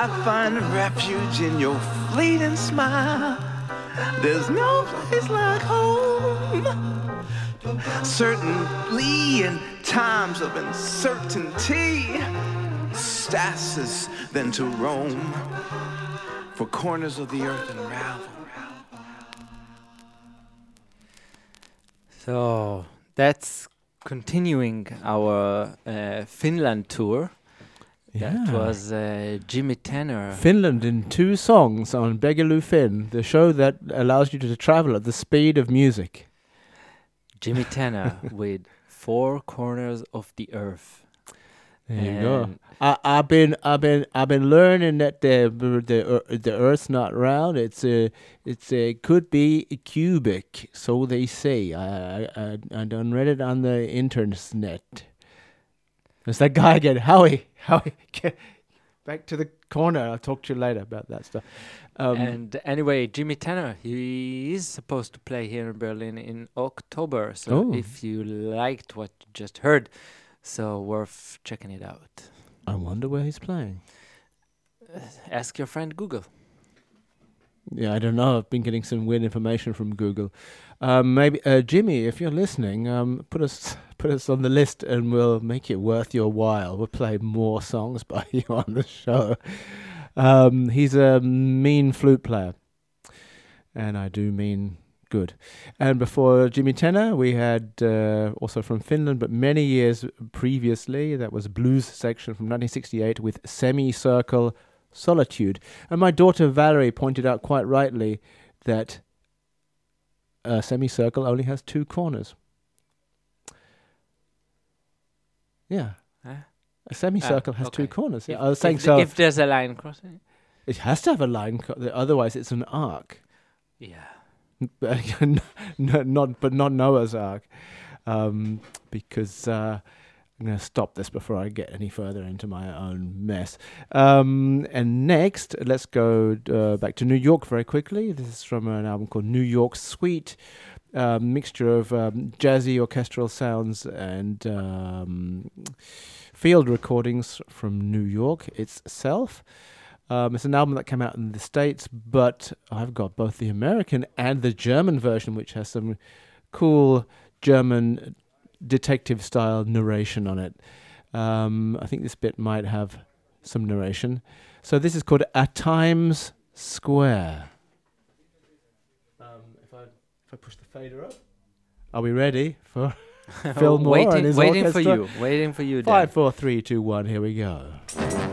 I find refuge in your fleeting smile. There's no place like home. Certainly in times of uncertainty, stasis than to roam, for corners of the earth unravel. So that's continuing our Finland tour. That was Jimmy Tanner. Finland in 2 songs on Begaloo Finn, the show that allows you to travel at the speed of music. Jimmy Tanner with Four Corners of the Earth. There you go. I've been learning that the Earth's not round. It's could be cubic, so they say. I done read it on the internet. It's that guy again, Howie. Get back to the corner. I'll talk to you later about that stuff. And anyway, Jimmy Tanner, he is supposed to play here in Berlin in October. So if you liked what you just heard, so worth checking it out. I wonder where he's playing. Ask your friend Google. Yeah, I don't know. I've been getting some weird information from Google. Maybe Jimmy, if you're listening, put us on the list, and we'll make it worth your while. We'll play more songs by you on the show. He's a mean flute player, and I do mean good. And before Jimmy Tanner, we had also from Finland, but many years previously, that was a blues section from 1968 with Semicircle Solitude. And my daughter Valerie pointed out quite rightly that a semicircle only has 2 corners. Yeah. A semicircle has 2 corners. Yeah, I was saying so. If there's a line crossing, it has to have a line. Otherwise, it's an arc. Yeah. Not Noah's Ark, because I'm going to stop this before I get any further into my own mess. And next, let's go back to New York very quickly. This is from an album called New York Suite, mixture of jazzy orchestral sounds and field recordings from New York itself. It's an album that came out in the States, but I've got both the American and the German version, which has some cool German detective-style narration on it. I think this bit might have some narration. So this is called A Times Square. If I push the fader up, are we ready for Phil Moore and his orchestra? Waiting for you. 5, 4, 3, 2, 1. Here we go.